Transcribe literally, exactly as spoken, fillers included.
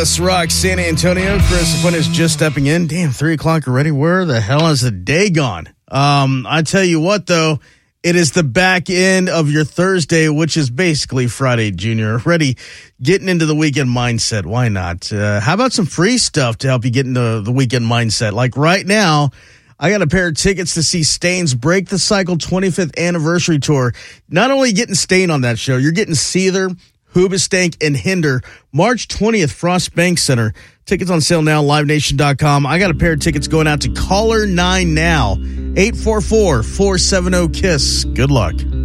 Let's rock San Antonio. Chris Fuentes just stepping in. Damn, three o'clock already. Where the hell is the day gone? Um, I tell you what, though, it is the back end of your Thursday, which is basically Friday, Junior. Already getting into the weekend mindset. Why not? Uh, how about some free stuff to help you get into the weekend mindset? Like right now, I got a pair of tickets to see Stain's Break the Cycle twenty-fifth Anniversary Tour. Not only getting Stain on that show, you're getting Seether, Hoobastank, and Hinder. March twentieth, Frost Bank Center. Tickets on sale now, live nation dot com. I got a pair of tickets going out to caller nine now, eight four four, four seven zero, KISS. Good luck.